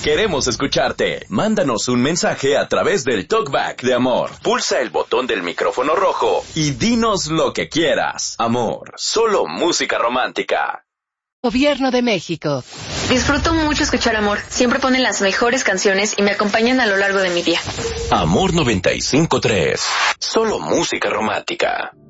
Queremos escucharte. Mándanos un mensaje a través del Talkback de Amor. Pulsa el botón del micrófono rojo y dinos lo que quieras. Amor, solo música romántica. Gobierno de México. Disfruto mucho escuchar Amor. Siempre ponen las mejores canciones y me acompañan a lo largo de mi día. Amor 95.3. Solo música romántica.